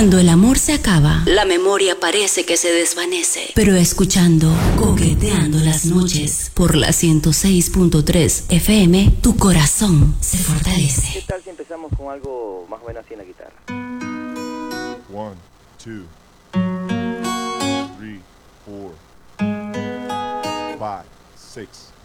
Cuando el amor se acaba, la memoria parece que se desvanece. Pero escuchando Coqueteando las noches por la 106.3 FM, tu corazón se fortalece. ¿Qué tal si empezamos con algo más o menos así en la guitarra? 1, 2, 3, 4, 5, 6